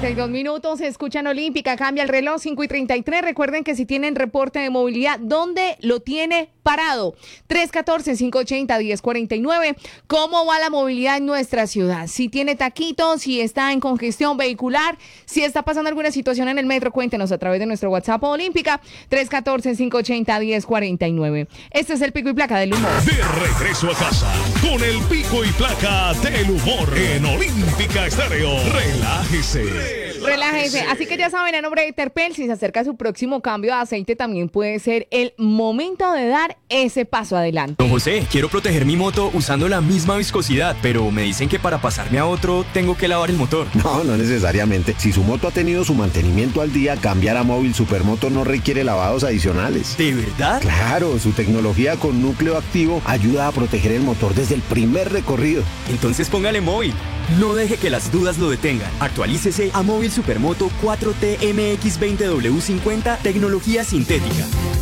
5:32. Escuchan Olímpica, cambia el reloj, 5:33. Recuerden que si tienen reporte de movilidad, ¿dónde lo tiene parado? 314-580-1049. ¿Cómo va la movilidad en nuestra ciudad? Si tiene taquitos, si está en congestión vehicular, si está pasando alguna situación en el metro, cuéntenos a través de nuestro WhatsApp Olímpica, 314-580-1049. Este es el Pico y Placa del Humor. De regreso a casa, con el Pico y Placa del Humor en Olímpica Estéreo. Relájese. Así que ya saben, a nombre de Terpel, si se acerca su próximo cambio de aceite, también puede ser el momento de dar ese paso adelante. Don José, quiero proteger mi moto usando la misma viscosidad, pero me dicen que para pasarme a otro tengo que lavar el motor. No necesariamente. Si su moto ha tenido su mantenimiento al día, cambiar a Móvil Supermoto no requiere lavados adicionales. ¿De verdad? Claro, su tecnología con núcleo activo ayuda a proteger el motor desde el primer recorrido. Entonces póngale Móvil. No deje que las dudas lo detengan. Actualícese a Móvil Supermoto 4T MX20W50 tecnología sintética.